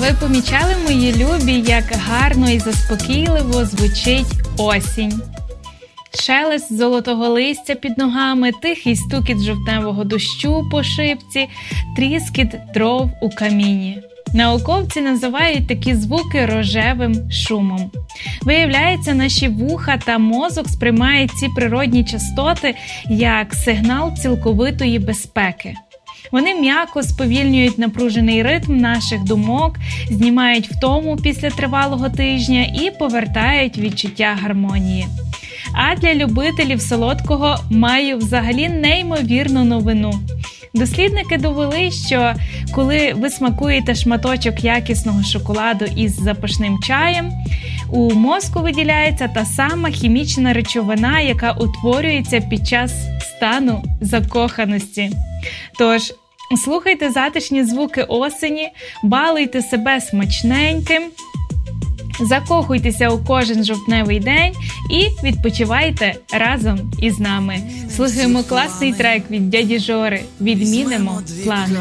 Ви помічали, мої любі, як гарно і заспокійливо звучить осінь? Шелест золотого листя під ногами, тихий стукіт жовтневого дощу по шибці, тріскіт дров у каміні. Науковці називають такі звуки рожевим шумом. Виявляється, наші вуха та мозок сприймають ці природні частоти як сигнал цілковитої безпеки. Вони м'яко сповільнюють напружений ритм наших думок, знімають втому після тривалого тижня і повертають відчуття гармонії. А для любителів солодкого маю взагалі неймовірну новину. Дослідники довели, що коли ви смакуєте шматочок якісного шоколаду із запашним чаєм, у мозку виділяється та сама хімічна речовина, яка утворюється під час стану закоханості. Тож, слухайте затишні звуки осені, балуйте себе смачненьким, закохуйтеся у кожен жовтневий день і відпочивайте разом із нами. Слухаємо класний трек від дяді Жори «Відмінимо плани».